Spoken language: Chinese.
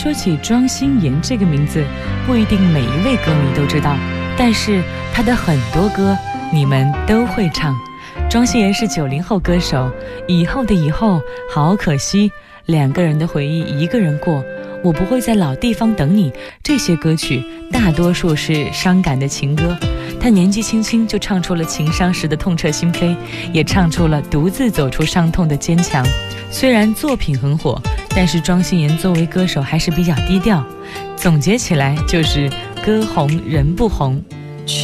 说起庄心妍这个名字，不一定每一位歌迷都知道，但是她的很多歌你们都会唱。庄心妍是90后歌手，以后的以后，好可惜，两个人的回忆一个人过，我不会在老地方等你，这些歌曲大多数是伤感的情歌。她年纪轻轻就唱出了情伤时的痛彻心扉，也唱出了独自走出伤痛的坚强。虽然作品很火，但是庄心妍作为歌手还是比较低调。总结起来就是歌红人不红。